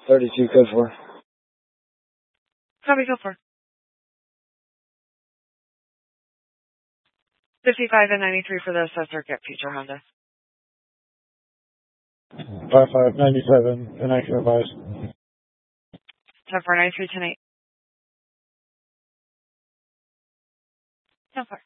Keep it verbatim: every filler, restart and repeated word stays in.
thirty-two, code four. Copy, code four. fifty-five and ninety-three for the assessor, get future Honda. five five ninety-seven, and I can advise. ten four ninety-three, ten eight. ten four.